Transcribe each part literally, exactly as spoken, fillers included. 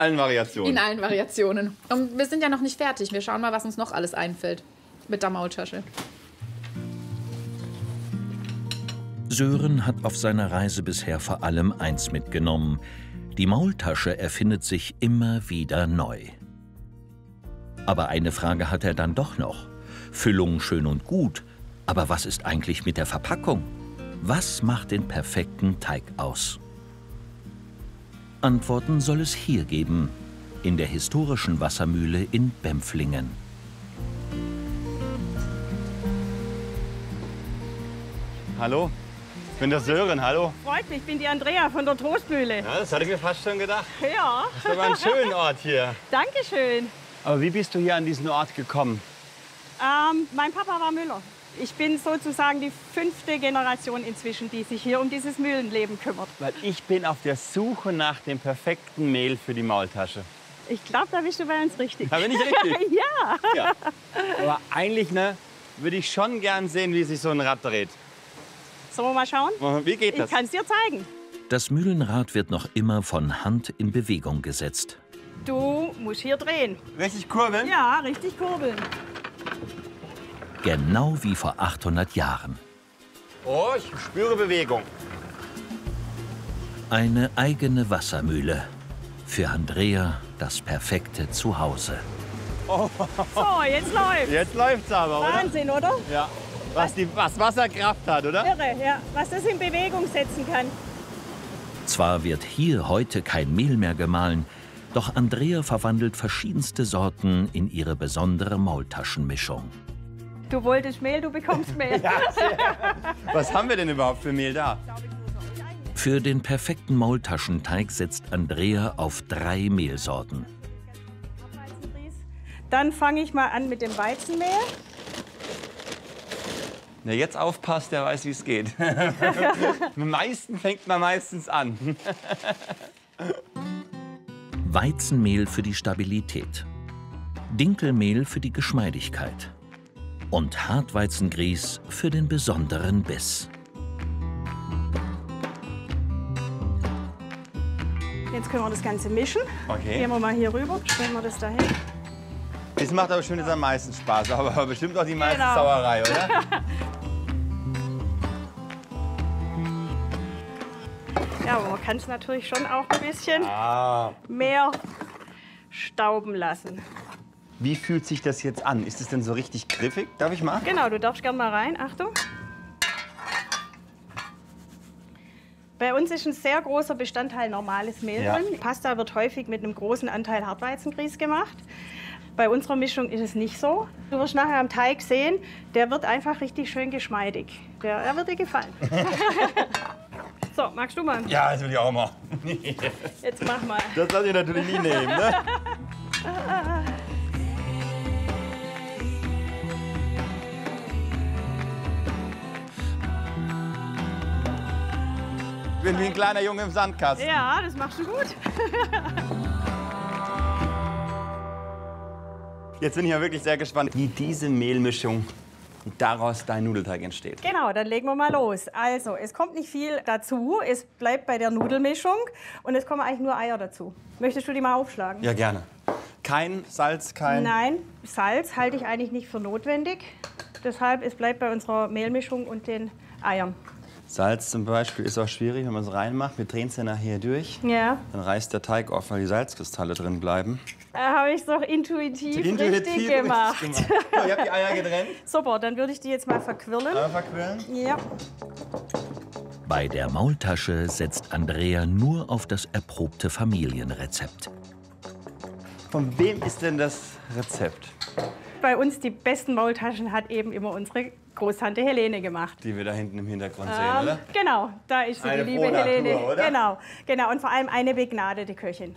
allen Variationen. In allen Variationen. Und wir sind ja noch nicht fertig. Wir schauen mal, was uns noch alles einfällt mit der Maultasche. Sören hat auf seiner Reise bisher vor allem eins mitgenommen. Die Maultasche erfindet sich immer wieder neu. Aber eine Frage hat er dann doch noch. Füllung schön und gut, aber was ist eigentlich mit der Verpackung? Was macht den perfekten Teig aus? Antworten soll es hier geben, in der historischen Wassermühle in Bempflingen. Hallo, ich bin der Sören, hallo. Freut mich, ich bin die Andrea von der Toastmühle. Ja, das hatte ich mir fast schon gedacht. Ja. Das ist aber ein schöner Ort hier. Dankeschön. Aber wie bist du hier an diesen Ort gekommen? Ähm, mein Papa war Müller. Ich bin sozusagen die fünfte Generation inzwischen, die sich hier um dieses Mühlenleben kümmert. Weil ich bin auf der Suche nach dem perfekten Mehl für die Maultasche. Ich glaube, da bist du bei uns richtig. Da bin ich richtig? Ja. Ja. Aber eigentlich ne, würde ich schon gern sehen, wie sich so ein Rad dreht. Sollen wir mal schauen? Wie geht das? Ich kann es dir zeigen. Das Mühlenrad wird noch immer von Hand in Bewegung gesetzt. Du musst hier drehen. Richtig kurbeln? Ja, richtig kurbeln. Genau wie vor achthundert Jahren. Oh, ich spüre Bewegung. Eine eigene Wassermühle. Für Andrea das perfekte Zuhause. Oh. So, jetzt läuft. Jetzt läuft's aber, oder? Wahnsinn, oder? Ja. Was, die, was Wasserkraft hat, oder? Irre, ja. Was das in Bewegung setzen kann. Zwar wird hier heute kein Mehl mehr gemahlen, doch Andrea verwandelt verschiedenste Sorten in ihre besondere Maultaschenmischung. Du wolltest Mehl, du bekommst Mehl. Ja, was haben wir denn überhaupt für Mehl da? Für den perfekten Maultaschenteig setzt Andrea auf drei Mehlsorten. Dann fange ich mal an mit dem Weizenmehl. Wer jetzt aufpasst, der weiß, wie es geht. Am meisten fängt man meistens an. Weizenmehl für die Stabilität, Dinkelmehl für die Geschmeidigkeit und Hartweizengrieß für den besonderen Biss. Jetzt können wir das Ganze mischen. Okay. Gehen wir mal hier rüber, stellen wir das dahin. Das macht aber schon jetzt am meisten Spaß, aber bestimmt auch die meiste Genau. Sauerei, oder? Ja, aber man kann es natürlich schon auch ein bisschen Ah. mehr stauben lassen. Wie fühlt sich das jetzt an? Ist es denn so richtig griffig? Darf ich mal? Genau, du darfst gerne mal rein. Achtung. Bei uns ist ein sehr großer Bestandteil normales Mehl Ja. drin. Pasta wird häufig mit einem großen Anteil Hartweizengrieß gemacht. Bei unserer Mischung ist es nicht so. Du wirst nachher am Teig sehen, der wird einfach richtig schön geschmeidig. Der, er wird dir gefallen. So, magst du mal? Ja, das will ich auch mal. Jetzt mach mal. Das lasse ich natürlich nie nehmen, ne? Ich bin wie ein kleiner Junge im Sandkasten. Ja, das machst du gut. Jetzt bin ich ja wirklich sehr gespannt, wie diese Mehlmischung und daraus dein Nudelteig entsteht. Genau, dann legen wir mal los. Also, es kommt nicht viel dazu. Es bleibt bei der Nudelmischung und es kommen eigentlich nur Eier dazu. Möchtest du die mal aufschlagen? Ja, gerne. Kein Salz, kein... Nein, Salz halte ich eigentlich nicht für notwendig. Deshalb, es bleibt bei unserer Mehlmischung und den Eiern. Salz zum Beispiel ist auch schwierig, wenn man es reinmacht. Wir drehen es ja nachher durch. Ja. Dann reißt der Teig auf, weil die Salzkristalle drin bleiben. Da habe ich es doch intuitiv, Intuitiv richtig gemacht. Richtig gemacht. So, ich habe die Eier getrennt. Super, dann würde ich die jetzt mal verquirlen. Eier verquirlen. Ja. Bei der Maultasche setzt Andrea nur auf das erprobte Familienrezept. Von wem ist denn das Rezept? Bei uns die besten Maultaschen hat eben immer unsere Großtante Helene gemacht. Die wir da hinten im Hintergrund Ähm, sehen, oder? Genau, da ist sie, Eine die liebe frohe Natur, Helene. oder? Genau, genau, und vor allem eine begnadete Köchin.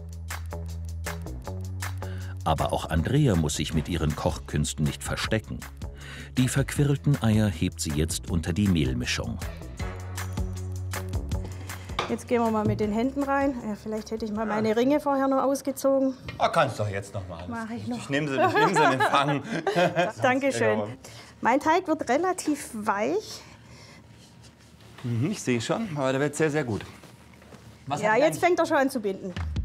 Aber auch Andrea muss sich mit ihren Kochkünsten nicht verstecken. Die verquirlten Eier hebt sie jetzt unter die Mehlmischung. Jetzt gehen wir mal mit den Händen rein. Ja, vielleicht hätte ich mal meine Ringe vorher noch ausgezogen. Ah, kannst du doch jetzt noch mal. Mach ich noch. Ich nehme sie, ich nehm sie in Empfang. Dankeschön. Egal. Mein Teig wird relativ weich. Mhm, ich sehe schon, aber der wird sehr, sehr gut. Was Ja, hat jetzt eigentlich- fängt er schon an zu binden.